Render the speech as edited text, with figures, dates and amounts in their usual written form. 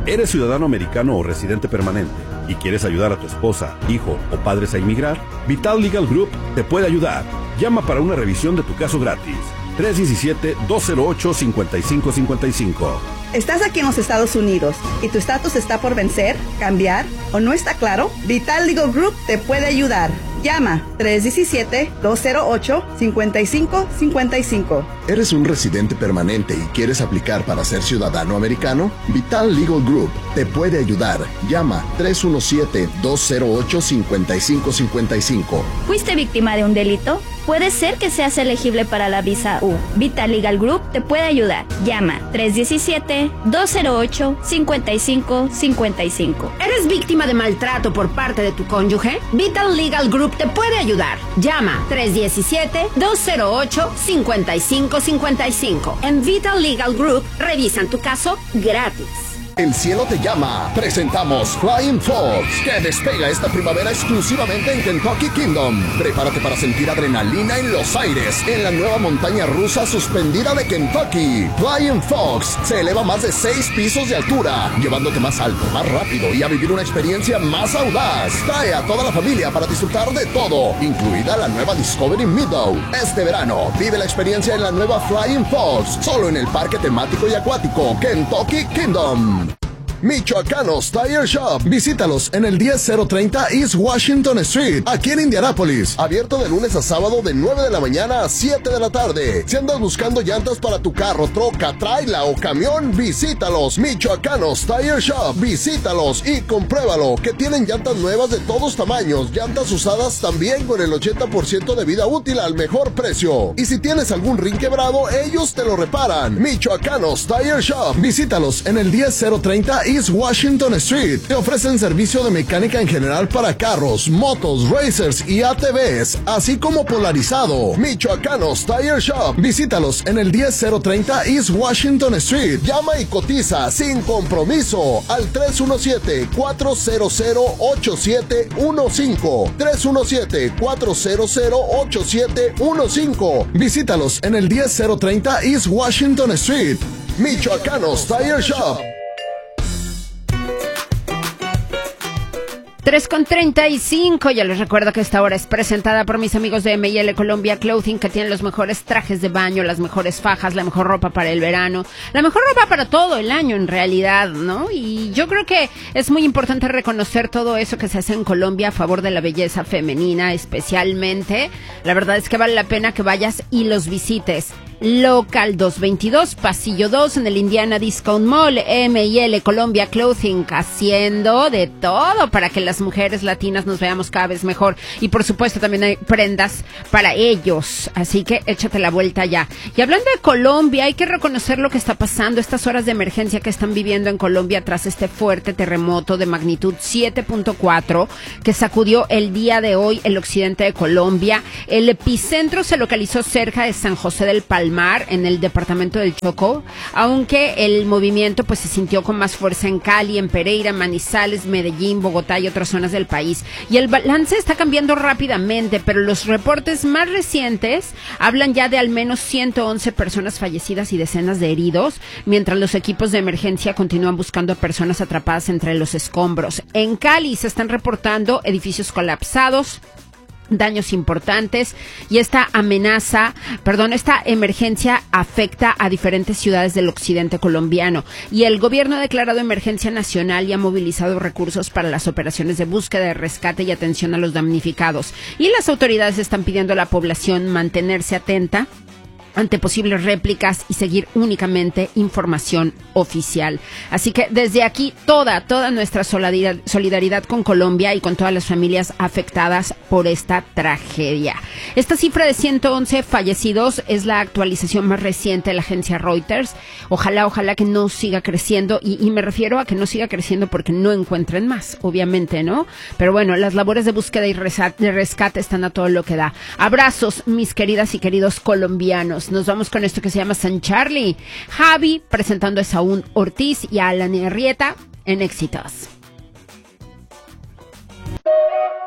¿Eres ciudadano americano o residente permanente y quieres ayudar a tu esposa, hijo o padres a inmigrar? Vital Legal Group te puede ayudar. Llama para una revisión de tu caso gratis. 317-208-5555. ¿Estás aquí en los Estados Unidos y tu estatus está por vencer, cambiar o no está claro? Vital Legal Group te puede ayudar. Llama 317-208-5555. ¿Eres un residente permanente y quieres aplicar para ser ciudadano americano? Vital Legal Group te puede ayudar. Llama 317-208-5555. ¿Fuiste víctima de un delito? Puede ser que seas elegible para la visa U. Vital Legal Group te puede ayudar. Llama 317-208-5555. ¿Eres víctima de maltrato por parte de tu cónyuge? Vital Legal Group te puede ayudar. Llama 317-208-5555. En Vital Legal Group revisan tu caso gratis. El cielo te llama. Presentamos Flying Fox, que despega esta primavera exclusivamente en Kentucky Kingdom. Prepárate para sentir adrenalina en los aires en la nueva montaña rusa suspendida de Kentucky. Flying Fox se eleva más de 6 pisos de altura, llevándote más alto, más rápido y a vivir una experiencia más audaz. Trae a toda la familia para disfrutar de todo, incluida la nueva Discovery Meadow. Este verano, vive la experiencia en la nueva Flying Fox, solo en el parque temático y acuático Kentucky Kingdom. Michoacanos Tire Shop. Visítalos en el 10030 East Washington Street, aquí en Indianápolis. Abierto de lunes a sábado de 9 de la mañana a 7 de la tarde. Si andas buscando llantas para tu carro, troca, trailer o camión, visítalos. Michoacanos Tire Shop. Visítalos y compruébalo, que tienen llantas nuevas de todos tamaños, llantas usadas también con el 80% de vida útil al mejor precio. Y si tienes algún rin quebrado, ellos te lo reparan. Michoacanos Tire Shop. Visítalos en el 10030 East Washington Street. Te ofrecen servicio de mecánica en general para carros, motos, racers y ATVs, así como polarizado. Michoacanos Tire Shop. Visítalos en el 10030 East Washington Street. Llama y cotiza sin compromiso al 317-400-8715. 317-400-8715. Visítalos en el 10030 East Washington Street. Michoacanos Tire Shop. 3:35, ya les recuerdo que esta hora es presentada por mis amigos de M&L Colombia Clothing, que tienen los mejores trajes de baño, las mejores fajas, la mejor ropa para el verano, la mejor ropa para todo el año en realidad, ¿no? Y yo creo que es muy importante reconocer todo eso que se hace en Colombia a favor de la belleza femenina especialmente. La verdad es que vale la pena que vayas y los visites. Local 222, Pasillo 2, en el Indiana Discount Mall. M&L Colombia Clothing, haciendo de todo para que las mujeres latinas nos veamos cada vez mejor. Y por supuesto también hay prendas para ellos, así que échate la vuelta ya. Y hablando de Colombia, hay que reconocer lo que está pasando, estas horas de emergencia que están viviendo en Colombia tras este fuerte terremoto de magnitud 7.4 que sacudió el día de hoy el occidente de Colombia. El epicentro se localizó cerca de San José del Palmar, en el departamento del Chocó, aunque el movimiento pues se sintió con más fuerza en Cali, en Pereira, Manizales, Medellín, Bogotá y otras zonas del país. Y el balance está cambiando rápidamente, pero los reportes más recientes hablan ya de al menos 111 personas fallecidas y decenas de heridos, mientras los equipos de emergencia continúan buscando a personas atrapadas entre los escombros. En Cali se están reportando edificios colapsados, daños importantes, y esta emergencia afecta a diferentes ciudades del occidente colombiano, y el gobierno ha declarado emergencia nacional y ha movilizado recursos para las operaciones de búsqueda, rescate y atención a los damnificados. Y las autoridades están pidiendo a la población mantenerse atenta ante posibles réplicas y seguir únicamente información oficial. Así que desde aquí toda nuestra solidaridad con Colombia y con todas las familias afectadas por esta tragedia. Esta cifra de 111 fallecidos es la actualización más reciente de la agencia Reuters. Ojalá que no siga creciendo, y me refiero a que no siga creciendo porque no encuentren más, obviamente, ¿no? Pero bueno, las labores de búsqueda y de rescate están a todo lo que da. Abrazos, mis queridas y queridos colombianos. Nos vamos con esto que se llama San Charlie. Javi presentando a Saúl Ortiz y a Alan Arrieta en Éxitos.